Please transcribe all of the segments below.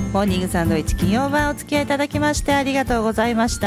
モーニングサンドイッチ金曜版お付き合いいただきましてありがとうございました。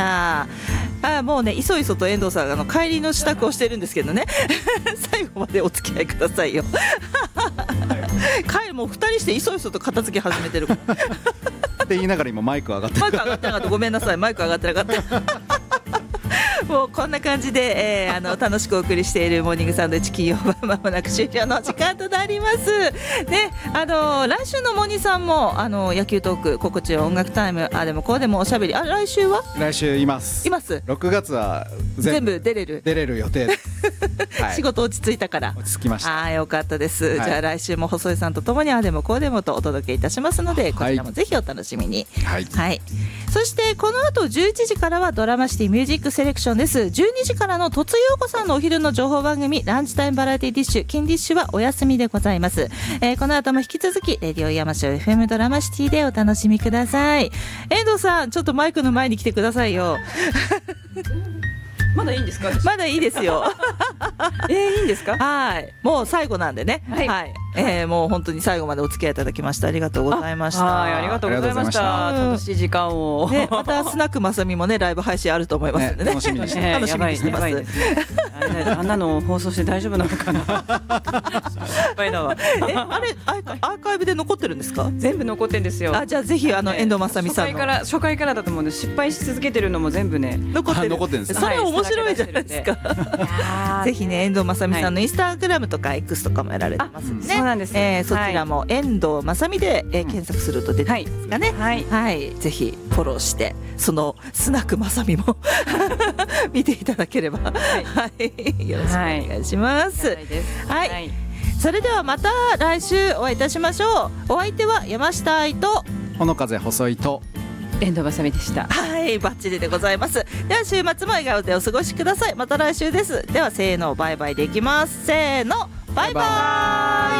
もうねいそいそと遠藤さん帰りの支度をしてるんですけどね最後までお付き合いくださいよ帰るもう2人していそいそと片付け始めてるって言いながら今マイク上がってなかったごめんなさいマイク上がってなかったもうこんな感じで、楽しくお送りしているモーニングサンドイッチ金曜版まもなく終了の時間となりますね。来週のモニさんも野球トーク心地よ音楽タイムでもこうでもおしゃべり来週は来週います6月は全部出れる予定はい、仕事落ち着いたから落ち着きました。 よかったです、 はい、 じゃあ来週も細井さんとともにでもこうでもとお届けいたしますのでこちらもぜひお楽しみに。はい、はい、そしてこの後11時からはドラマシティミュージックセレクションです。12時からのとつようこさんのお昼の情報番組ランチタイムバラエティディッシュ金ディッシュはお休みでございます。この後も引き続きレディオ山椒 FM ドラマシティでお楽しみください。遠藤さんちょっとマイクの前に来てくださいよまだいいんですか？ まだいいですよいいんですか？ はい、もう最後なんでね、はいはい、もう本当に最後までお付き合いいただきましてありがとうございました。 ありがとうございました。楽しい時間を、 ね、またスナックまさみもねライブ配信あると思いますのでね、 楽しみにして楽しみにしてます。 あんなの放送して大丈夫なのかな心配だわ。 あれアーカイブで残ってるんですか？ 全部残ってるんですよ。 じゃあぜひ遠藤まさみさんの初回からだと思うんで失敗し続けてるのも全部ね残ってるんです。それは面白いじゃないですかぜひね遠藤まさみさんのインスタグラムとか X とかもやられてますね。 そうなんです。 そちらも遠藤まさみで検索すると出てきますかね。はい、ぜひフォローしてそのスナックまさみも見ていただければ、はい、よろしくお願いします。はい、それではまた来週お会いいたしましょう。お相手は山下愛とほの風細いと遠藤まさみでした。 はい、バッチリでございます。では週末も笑顔でお過ごしください。また来週です。ではせーのバイバイでいきます。せーのバイバイ。